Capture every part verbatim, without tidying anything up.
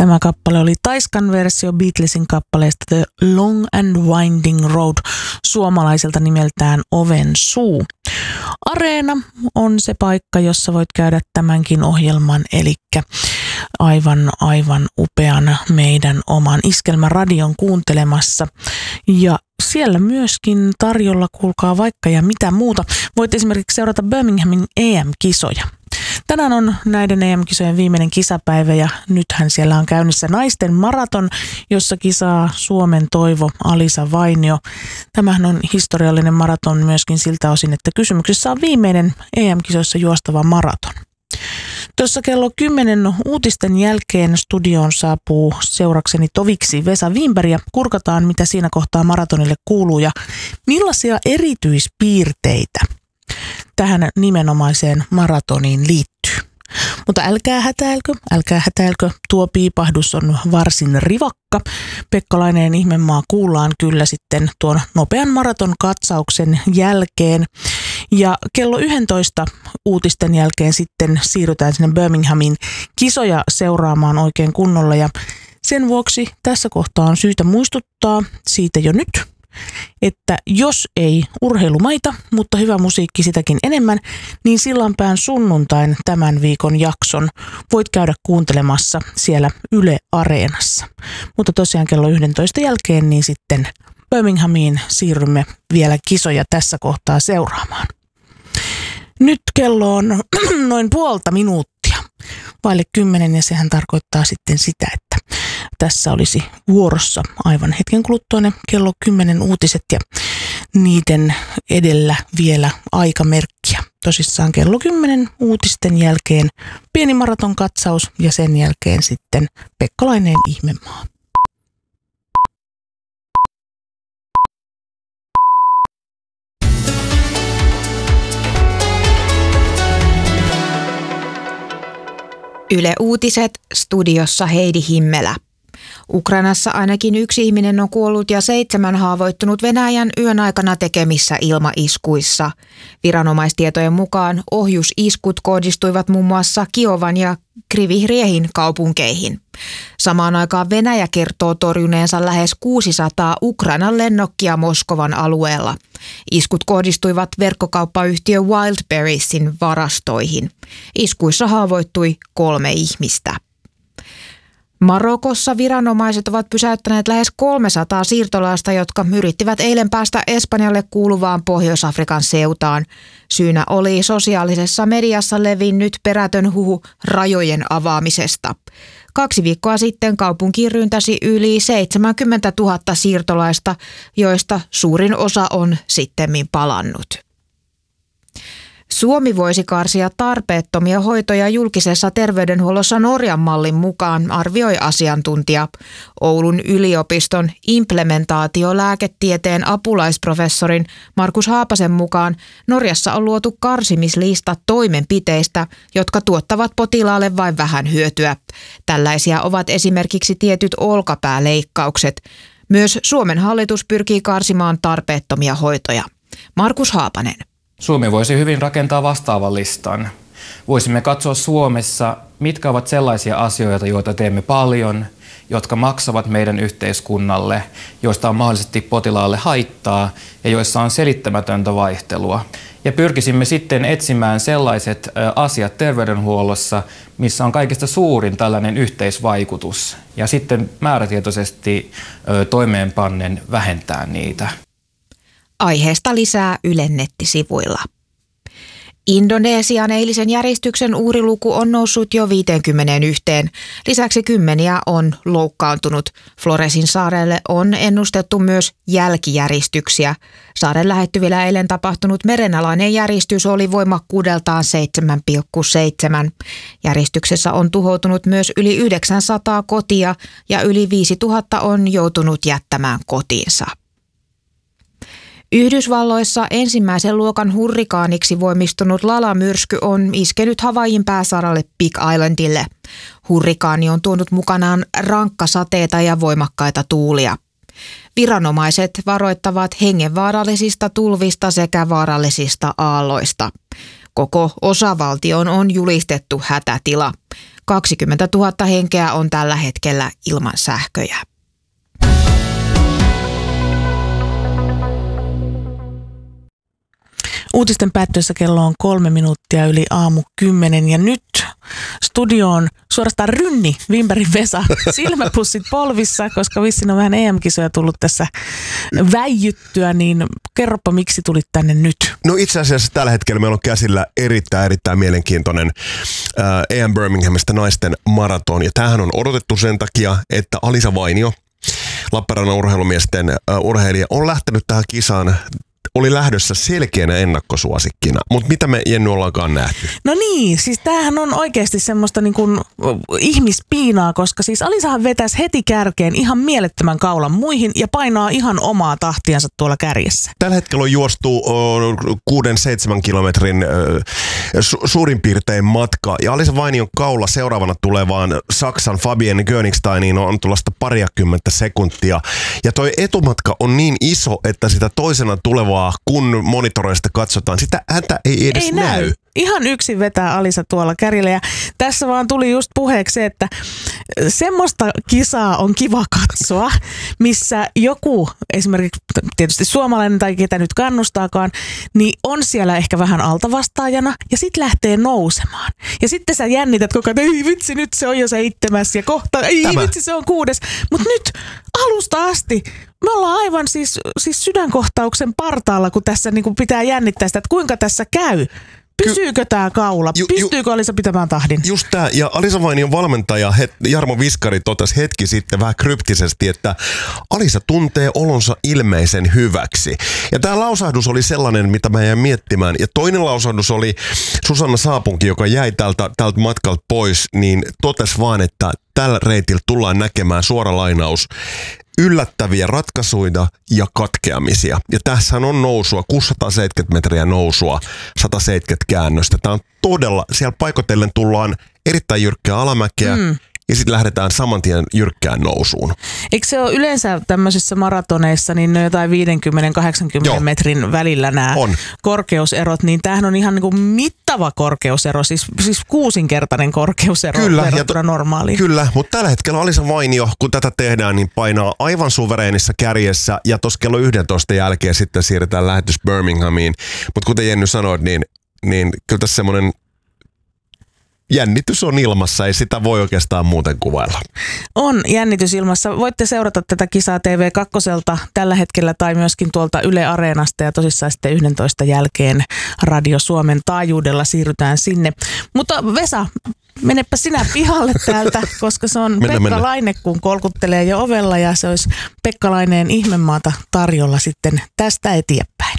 Tämä kappale oli Taiskan versio Beatlesin kappaleesta The Long and Winding Road, suomalaiselta nimeltään Oven suu. Areena on se paikka, jossa voit käydä tämänkin ohjelman, eli aivan, aivan upean meidän oman Iskelmäradion kuuntelemassa. Ja siellä myöskin tarjolla, kuulkaa vaikka ja mitä muuta. Voit esimerkiksi seurata Birminghamin E M-kisoja. Tänään on näiden E M-kisojen viimeinen kisapäivä ja nythän siellä on käynnissä naisten maraton, jossa kisaa Suomen toivo Alisa Vainio. Tämähän on historiallinen maraton myöskin siltä osin, että kysymyksessä on viimeinen E M-kisoissa juostava maraton. Tuossa kello kymmenen uutisten jälkeen studioon saapuu seurakseni toviksi Vesa Wienberg ja kurkataan, mitä siinä kohtaa maratonille kuuluu ja millaisia erityispiirteitä tähän nimenomaiseen maratoniin liittyy. Mutta älkää hätäilkö, älkää hätäilkö, tuo piipahdus on varsin rivakka. Pekkalainen ihmemaa kuullaan kyllä sitten tuon nopean maraton katsauksen jälkeen. Ja kello yksitoista uutisten jälkeen sitten siirrytään sinne Birminghamin kisoja seuraamaan oikein kunnolla. Ja sen vuoksi tässä kohtaa on syytä muistuttaa siitä jo nyt, että jos ei urheilumaita, mutta hyvä musiikki sitäkin enemmän, niin Sillanpään sunnuntain tämän viikon jakson voit käydä kuuntelemassa siellä Yle Areenassa. Mutta tosiaan kello yksitoista jälkeen niin sitten Birminghamiin siirrymme vielä kisoja tässä kohtaa seuraamaan. Nyt kello on noin puolta minuuttia vaille kymmenen ja sehän tarkoittaa sitten sitä, että tässä olisi vuorossa aivan hetken kuluttua ne kello kymmenen uutiset ja niiden edellä vielä aikamerkkiä. Tosissaan kello kymmenen uutisten jälkeen pieni maraton katsaus ja sen jälkeen sitten Pekkalainen ihmemaa. Yle Uutiset, studiossa Heidi Himmelä. Ukrainassa ainakin yksi ihminen on kuollut ja seitsemän haavoittunut Venäjän yön aikana tekemissä ilmaiskuissa. Viranomaistietojen mukaan ohjusiskut kohdistuivat muun muassa Kiovan ja Kryvyi-Rihin kaupunkeihin. Samaan aikaan Venäjä kertoo torjuneensa lähes kuusisataa Ukrainan lennokkia Moskovan alueella. Iskut kohdistuivat verkkokauppayhtiö Wildberriesin varastoihin. Iskuissa haavoittui kolme ihmistä. Marokossa viranomaiset ovat pysäyttäneet lähes kolmesataa siirtolaista, jotka yrittivät eilen päästä Espanjalle kuuluvaan Pohjois-Afrikan seutaan. Syynä oli sosiaalisessa mediassa levinnyt perätön huhu rajojen avaamisesta. Kaksi viikkoa sitten kaupunkiin ryntäsi yli seitsemänkymmentätuhatta siirtolaista, joista suurin osa on sittemmin palannut. Suomi voisi karsia tarpeettomia hoitoja julkisessa terveydenhuollossa Norjan mallin mukaan, arvioi asiantuntija. Oulun yliopiston implementaatiolääketieteen apulaisprofessorin Markus Haapasen mukaan Norjassa on luotu karsimislista toimenpiteistä, jotka tuottavat potilaalle vain vähän hyötyä. Tällaisia ovat esimerkiksi tietyt olkapääleikkaukset. Myös Suomen hallitus pyrkii karsimaan tarpeettomia hoitoja. Markus Haapanen. Suomi voisi hyvin rakentaa vastaavan listan. Voisimme katsoa Suomessa, mitkä ovat sellaisia asioita, joita teemme paljon, jotka maksavat meidän yhteiskunnalle, joista on mahdollisesti potilaalle haittaa ja joissa on selittämätöntä vaihtelua. Ja pyrkisimme sitten etsimään sellaiset asiat terveydenhuollossa, missä on kaikista suurin tällainen yhteisvaikutus ja sitten määrätietoisesti toimeenpannen vähentää niitä. Aiheesta lisää Ylen nettisivuilla. Indonesian eilisen järjestyksen uhriluku on noussut jo viiteenkymmeneenyhteen. Lisäksi kymmeniä on loukkaantunut. Floresin saarelle on ennustettu myös jälkijäristyksiä. Saaren lähettyvillä eilen tapahtunut merenalainen järistys oli voimakkuudeltaan seitsemän pilkku seitsemän. Järjestyksessä on tuhoutunut myös yli yhdeksänsataa kotia ja yli viisituhatta on joutunut jättämään kotiinsa. Yhdysvalloissa ensimmäisen luokan hurrikaaniksi voimistunut Lala-myrsky on iskenyt Havaijin pääsaaralle Big Islandille. Hurrikaani on tuonut mukanaan rankkasateita ja voimakkaita tuulia. Viranomaiset varoittavat hengenvaarallisista tulvista sekä vaarallisista aalloista. Koko osavaltioon on julistettu hätätila. kaksikymmentätuhatta henkeä on tällä hetkellä ilman sähköjä. Uutisten päättyessä kello on kolme minuuttia yli aamu kymmenen ja nyt studioon suorastaan rynni Wimbergin Vesa, silmäpussit polvissa, koska vissiin on vähän E M-kisoja tullut tässä väijyttyä, niin kerropa miksi tulit tänne nyt? No itse asiassa tällä hetkellä meillä on käsillä erittäin erittäin mielenkiintoinen äh, E M Birminghamista naisten maraton ja tämähän on odotettu sen takia, että Alisa Vainio, Lappeenrannan urheilumiesten äh, urheilija, on lähtenyt tähän kisaan. Oli lähdössä selkeänä ennakkosuosikkina, mutta mitä me Jenny ollaankaan nähty? No niin, siis tämähän on oikeasti semmoista niin kuin ihmispiinaa, koska siis Alisahan vetäisi heti kärkeen ihan mielettömän kaulan muihin ja painaa ihan omaa tahtiansa tuolla kärjessä. Tällä hetkellä on juostu kuuden seitsemän kilometrin su- suurin piirtein matka ja Alisa Vainion kaula seuraavana tulevaan Saksan Fabienne Königsteiniin on tuollaista pariakymmentä sekuntia ja toi etumatka on niin iso, että sitä toisena tulevaa kun monitoroista katsotaan, sitä häntä ei edes ei näy. näy. Ihan yksin vetää Alisa tuolla kärjellä ja tässä vaan tuli just puheeksi se, että semmoista kisaa on kiva katsoa, missä joku, esimerkiksi tietysti suomalainen tai ketä nyt kannustaakaan, niin on siellä ehkä vähän altavastaajana ja sitten lähtee nousemaan. Ja sitten sä jännität koko ajan, ei vitsi, nyt se on jo seitsemäs ja kohta, ei Tämä. vitsi, se on kuudes. Mutta nyt alusta asti me ollaan aivan siis, siis sydänkohtauksen partaalla, kun tässä niin kun pitää jännittää sitä, että kuinka tässä käy. Pysyykö tämä kaula? Ju, ju, Pystyykö Alisa pitämään tahdin? Just tämä. Ja Alisa Vainion valmentaja het, Jarmo Viskari totesi hetki sitten vähän kryptisesti, että Alisa tuntee olonsa ilmeisen hyväksi. Ja tämä lausahdus oli sellainen, mitä mä jäin miettimään. Ja toinen lausahdus oli Susanna Saapunki, joka jäi tältä, tältä matkalta pois, niin totesi vaan, että tällä reitillä tullaan näkemään suora lainaus. Yllättäviä ratkaisuja ja katkeamisia. Ja tässähän on nousua, kuusisataaseitsemänkymmentä metriä nousua, sata seitsemänkymmentä käännöstä. Tämä on todella, siellä paikotellen tullaan erittäin jyrkkää alamäkeä mm. ja sitten lähdetään saman tien jyrkkään nousuun. Eikö se ole yleensä tämmöisissä maratoneissa, niin ne jotain viisikymmentä kahdeksankymmentä Joo. metrin välillä nämä on. korkeuserot, niin tämähän on ihan niin kuin mittava korkeusero, siis, siis kuusinkertainen korkeusero kyllä, verrattuna normaaliin. Kyllä, mutta tällä hetkellä Alisa Vainio, kun tätä tehdään, niin painaa aivan suvereenissa kärjessä ja tuossa kello yksitoista jälkeen sitten siirretään lähetys Birminghamiin. Mutta kuten Jenny sanoit, niin, niin kyllä tässä semmoinen jännitys on ilmassa, ei sitä voi oikeastaan muuten kuvailla. On jännitys ilmassa. Voitte seurata tätä kisaa T V kaksi tällä hetkellä tai myöskin tuolta Yle Areenasta ja tosissaan sitten yksitoista jälkeen Radio Suomen taajuudella siirrytään sinne. Mutta Vesa, menepä sinä pihalle täältä, koska se on mennä, Pekka mennä. Laine, kun kolkuttelee jo ovella ja se olisi Pekka Laineen ihmemaata tarjolla sitten tästä eteenpäin.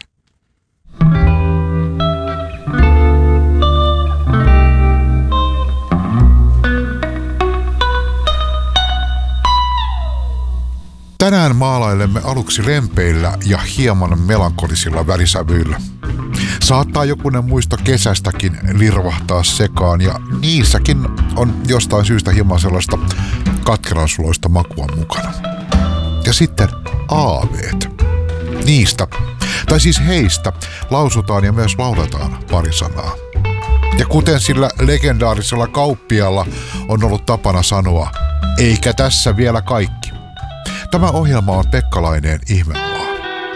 Tänään maalailemme aluksi lempeillä ja hieman melankolisilla värisävyillä. Saattaa jokunen muisto kesästäkin lirvahtaa sekaan ja niissäkin on jostain syystä hieman sellaista katkeransuloista makua mukana. Ja sitten aaveet. Niistä, tai siis heistä, lausutaan ja myös lauletaan pari sanaa. Ja kuten sillä legendaarisella kauppialla on ollut tapana sanoa, eikä tässä vielä kaikki. Tämä ohjelma on Pekka Laineen ihme